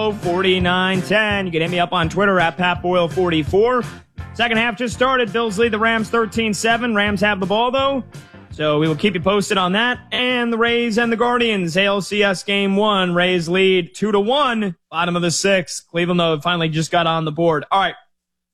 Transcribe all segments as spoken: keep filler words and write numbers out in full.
forty-nine ten. You can hit me up on Twitter at Pat Boyle forty-four. Second half just started. Bills lead the Rams thirteen seven. Rams have the ball, though. So we will keep you posted on that. And the Rays and the Guardians. A L C S game one. Rays lead two to one. Bottom of the sixth. Cleveland, though, finally just got on the board. All right.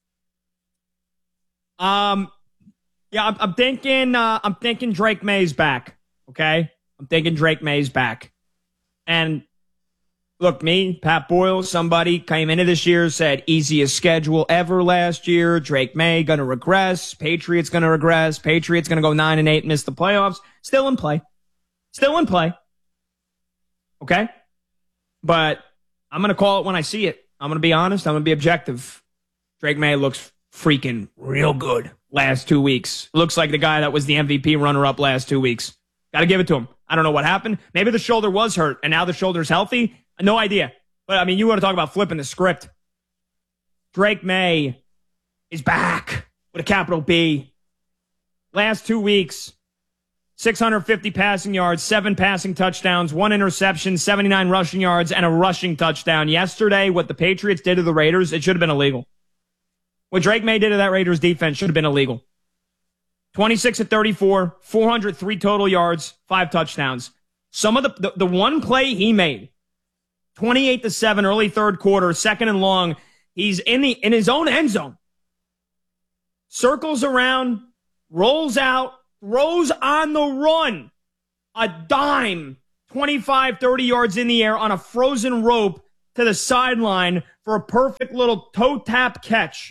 Um, yeah, I'm, I'm thinking, uh, I'm thinking Drake May's back. Okay. I'm thinking Drake May's back. And look, me, Pat Boyle, somebody came into this year, said easiest schedule ever last year. Drake May going to regress. Patriots going to regress. Patriots going to go nine and eight and miss the playoffs. Still in play. Still in play. Okay. But I'm going to call it when I see it. I'm going to be honest. I'm going to be objective. Drake May looks freaking real good last two weeks. Looks like the guy that was the M V P runner-up last two weeks. Got to give it to him. I don't know what happened. Maybe the shoulder was hurt, and now the shoulder's healthy. No idea. But, I mean, you want to talk about flipping the script. Drake May is back with a capital B. Last two weeks, six hundred fifty passing yards, seven passing touchdowns, one interception, seventy-nine rushing yards, and a rushing touchdown. Yesterday, what the Patriots did to the Raiders, it should have been illegal. What Drake May did to that Raiders defense should have been illegal. twenty-six of thirty-four, four hundred three total yards, five touchdowns. Some of the, the, the one play he made, twenty-eight to seven, early third quarter, second and long. He's in the in his own end zone. Circles around, rolls out, throws on the run. A dime, twenty-five, thirty yards in the air on a frozen rope to the sideline for a perfect little toe tap catch.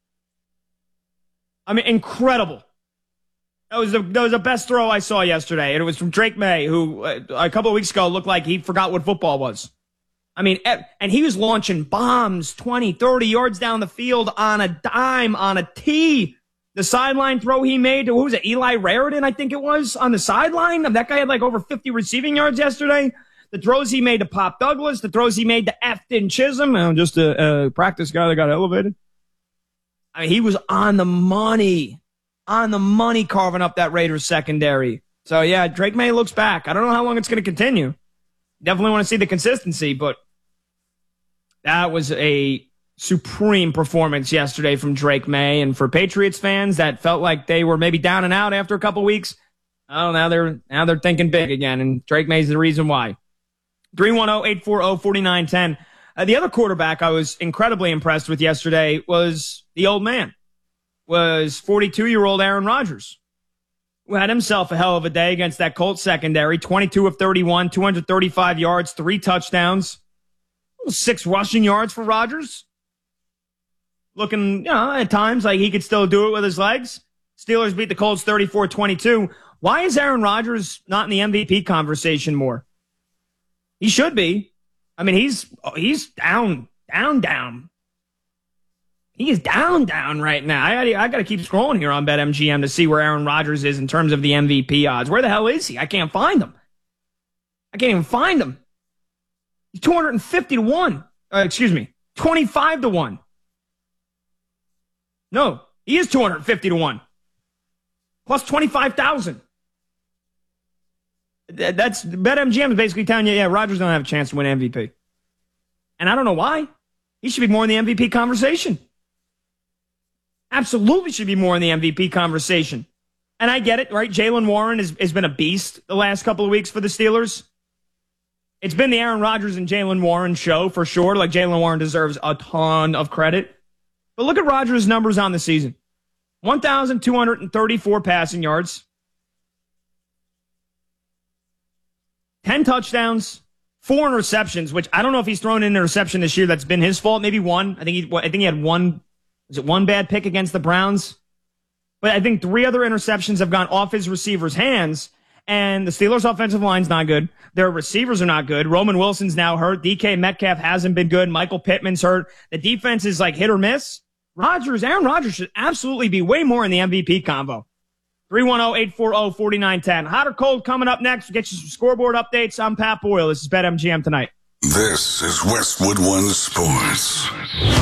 I mean, incredible. That was the, that was the best throw I saw yesterday. And it was from Drake May, who uh, a couple of weeks ago looked like he forgot what football was. I mean, and he was launching bombs twenty, thirty yards down the field on a dime, on a tee. The sideline throw he made to, who was it, Eli Raritan, I think it was, on the sideline. That guy had like over fifty receiving yards yesterday. The throws he made to Pop Douglas, the throws he made to Efton Chisholm, uh, just a, a practice guy that got elevated. I mean, he was on the money. On the money carving up that Raiders secondary. So, yeah, Drake May looks back. I don't know how long it's going to continue. Definitely want to see the consistency, but that was a supreme performance yesterday from Drake May. And for Patriots fans that felt like they were maybe down and out after a couple weeks, oh, now they're now they're thinking big again, and Drake May's the reason why. three one zero, eight four zero, four nine one zero. Uh, the other quarterback I was incredibly impressed with yesterday was the old man. Was forty-two-year-old Aaron Rodgers, who had himself a hell of a day against that Colts secondary. twenty-two of thirty-one, two hundred thirty-five yards, three touchdowns, six rushing yards for Rodgers. Looking, you know, at times like he could still do it with his legs. Steelers beat the Colts thirty-four twenty-two. Why is Aaron Rodgers not in the M V P conversation more? He should be. I mean, he's he's down, down, down. He is down, down right now. I, I got to keep scrolling here on BetMGM to see where Aaron Rodgers is in terms of the M V P odds. Where the hell is he? I can't find him. I can't even find him. He's two hundred fifty to one. Uh, excuse me, twenty-five to one. No, he is two hundred fifty to one. Plus twenty-five thousand. That's BetMGM is basically telling you, yeah, Rodgers don't have a chance to win M V P. And I don't know why. He should be more in the M V P conversation. Absolutely should be more in the M V P conversation. And I get it, right? Jaylen Warren has, has been a beast the last couple of weeks for the Steelers. It's been the Aaron Rodgers and Jaylen Warren show for sure. Like, Jaylen Warren deserves a ton of credit. But look at Rodgers' numbers on the season. one thousand two hundred thirty-four passing yards. ten touchdowns. Four interceptions, which I don't know if he's thrown an interception this year that's been his fault. Maybe one. I think he, I think he had one. Was it one bad pick against the Browns? But I think three other interceptions have gone off his receivers' hands. And the Steelers' offensive line's not good. Their receivers are not good. Roman Wilson's now hurt. D K Metcalf hasn't been good. Michael Pittman's hurt. The defense is like hit or miss. Rodgers, Aaron Rodgers should absolutely be way more in the M V P combo. three one zero, eight four zero, four nine one zero. Hot or cold coming up next. We'll get you some scoreboard updates. I'm Pat Boyle. This is BetMGM Tonight. This is Westwood One Sports.